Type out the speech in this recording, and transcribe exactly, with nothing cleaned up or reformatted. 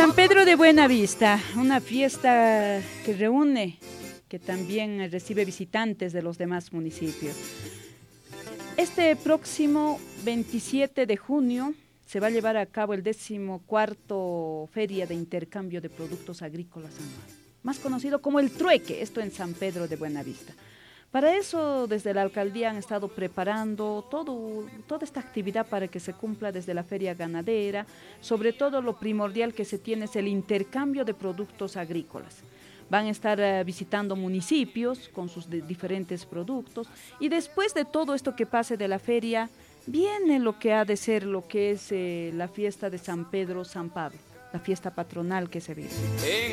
San Pedro de Buenavista, una fiesta que reúne, que también recibe visitantes de los demás municipios. Este próximo veintisiete de junio se va a llevar a cabo el decimocuarto Feria de Intercambio de Productos Agrícolas Anual, más conocido como el Trueque, esto en San Pedro de Buenavista. Para eso, desde la alcaldía han estado preparando todo, toda esta actividad para que se cumpla desde la feria ganadera. Sobre todo, lo primordial que se tiene es el intercambio de productos agrícolas. Van a estar uh, visitando municipios con sus de, diferentes productos, y después de todo esto que pase de la feria, viene lo que ha de ser lo que es eh, la fiesta de San Pedro, San Pablo, la fiesta patronal que se vive.